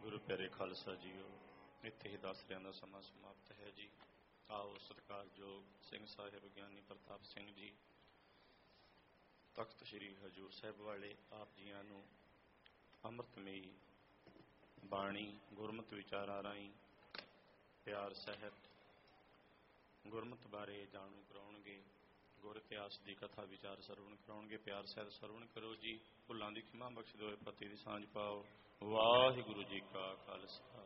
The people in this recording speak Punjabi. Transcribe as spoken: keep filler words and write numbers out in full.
ਗੁਰੂ ਪਿਆਰੇ ਖਾਲਸਾ ਜੀਓ, ਇੱਥੇ ਹੀ ਦਾਸਰਿਆਂ ਦਾ ਸਮਾਂ ਸਮਾਪਤ ਹੈ ਜੀ। ਆਓ ਸਤਿਕਾਰਯੋਗ ਸਿੰਘ ਸਾਹਿਬ ਗਿਆਨੀ ਪ੍ਰਤਾਪ ਸਿੰਘ ਜੀ, ਤਖਤ ਸ੍ਰੀ ਹਜ਼ੂਰ ਸਾਹਿਬ ਵਾਲੇ, ਆਪ ਜੀਆਂ ਨੂੰ ਅੰਮ੍ਰਿਤਮਈ ਬਾਣੀ ਗੁਰਮਤਿ ਵਿਚਾਰਾਂ ਰਾਹੀਂ ਪਿਆਰ ਸਹਿਤ ਗੁਰਮਤਿ ਬਾਰੇ ਜਾਣੂ ਕਰਾਉਣਗੇ। ਗੁਰ ਇਤਿਹਾਸ ਦੀ ਕਥਾ ਵਿਚਾਰ ਸਰਵਣ ਕਰਾਉਣਗੇ। ਪਿਆਰ ਸਹਿਤ ਸਰਵਣ ਕਰੋ ਜੀ। ਭੁੱਲਾਂ ਦੀ ਖਿਮਾ ਬਖਸ਼ ਦਿਓ, ਪਤੀ ਦੀ ਸਾਂਝ ਪਾਓ। ਵਾਹਿਗੁਰੂ ਜੀ ਕਾ ਖਾਲਸਾ